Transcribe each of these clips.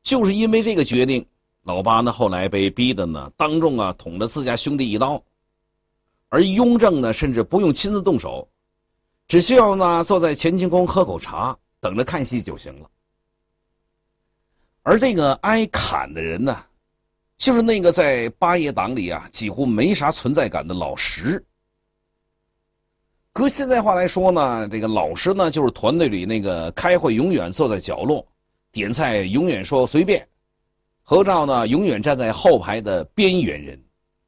就是因为这个决定，老八呢后来被逼的呢当众捅了自家兄弟一刀，而雍正呢甚至不用亲自动手，只需要呢坐在乾清宫喝口茶，等着看戏就行了。而这个挨砍的人呢，就是那个在八爷党里几乎没啥存在感的老石。搁现在话来说呢，这个老石呢就是团队里那个开会永远坐在角落，点菜永远说随便，合照呢永远站在后排的边缘人。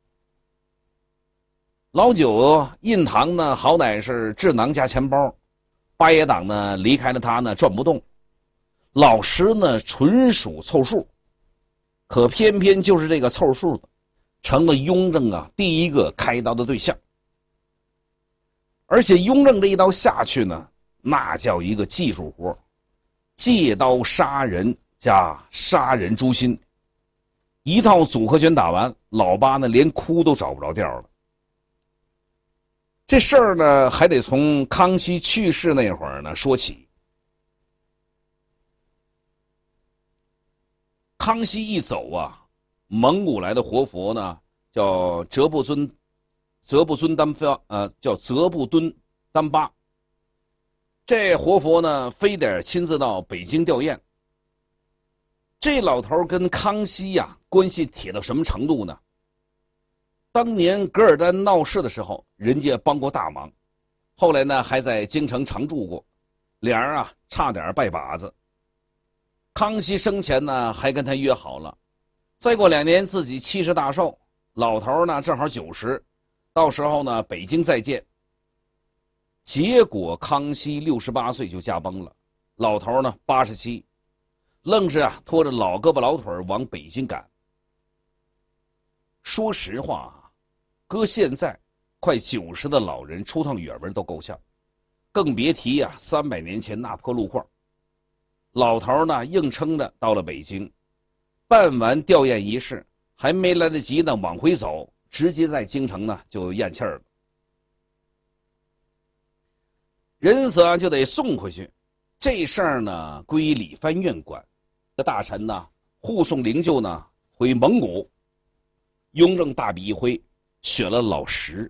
老九印堂呢好歹是智囊加钱包，八爷党呢离开了他呢转不动，老石呢纯属凑数，可偏偏就是这个凑数的成了雍正第一个开刀的对象。而且雍正这一刀下去呢，那叫一个技术活，借刀杀人加杀人诛心，一套组合拳打完，老八呢连哭都找不着调了。这事儿呢还得从康熙去世那会儿呢说起。康熙一走蒙古来的活佛呢叫哲布尊丹巴，这活佛呢非得亲自到北京吊唁。这老头跟康熙关系铁到什么程度呢？当年噶尔丹闹事的时候，人家帮过大忙，后来呢还在京城常住过，俩人差点拜把子。康熙生前呢还跟他约好了，再过2年自己70大寿，老头呢正好90，到时候呢北京再见。结果康熙68岁就驾崩了，老头呢87，愣是拖着老胳膊老腿往北京赶。说实话搁现在快90的老人出趟远门都够呛，更别提300年前那破路况。老头呢硬撑着到了北京，办完吊唁仪式，还没来得及呢往回走，直接在京城呢就咽气儿了。人死就得送回去，这事儿呢归理藩院管。大臣呢护送灵柩呢回蒙古，雍正大笔一挥，选了老石。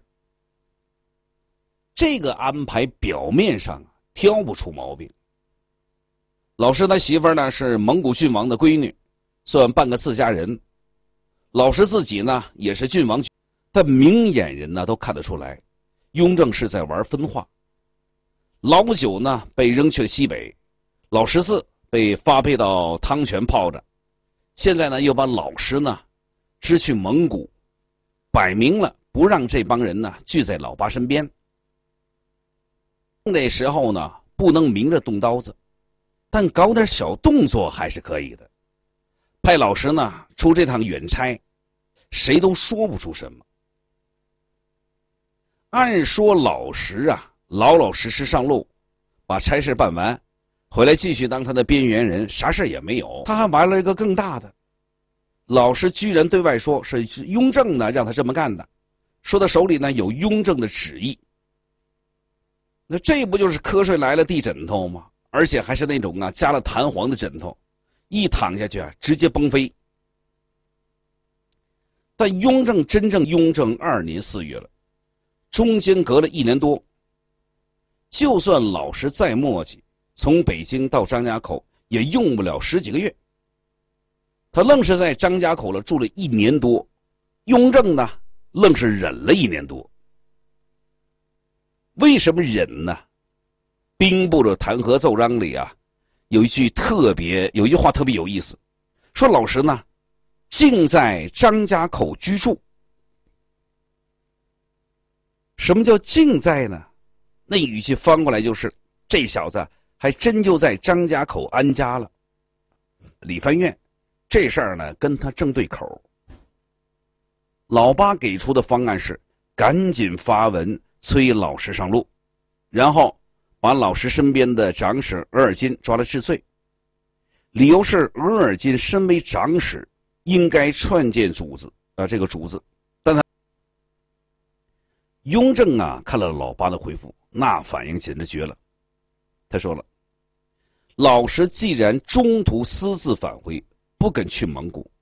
这个安排表面上挑不出毛病。老石他媳妇呢是蒙古郡王的闺女，算半个自家人。老石自己呢也是郡王，但明眼人呢都看得出来，雍正是在玩分化。老九呢被扔去了西北，老14被发配到汤泉泡着，现在呢又把老石呢支去蒙古，摆明了不让这帮人呢聚在老八身边。那时候呢不能明着动刀子，但搞点小动作还是可以的。派老石呢出这趟远差，谁都说不出什么。按说老石老老实实上路，把差事办完，回来继续当他的边缘人，啥事也没有。他还玩了一个更大的，老石居然对外说是雍正呢让他这么干的，说他手里呢有雍正的旨意。那这不就是瞌睡来了地枕头吗？而且还是那种加了弹簧的枕头，一躺下去直接崩飞。但雍正2年4月了，中间隔了1年多，就算老石再磨叽，从北京到张家口也用不了10几个月。他愣是在张家口了住了1年多，雍正呢愣是忍了1年多。为什么忍呢？兵部的弹劾奏章里有一句话特别有意思，说老石呢竟在张家口居住。什么叫竟在呢？那语气翻过来就是这小子还真就在张家口安家了。理藩院这事儿呢跟他正对口。老八给出的方案是赶紧发文催老石上路，然后把老石身边的长史额尔金抓来治罪。理由是额尔金身为长史，应该劝谏主子，这个主子。但他雍正看了老八的回复，那反应简直绝了。他说了，老石既然中途私自返回， 不肯去蒙古。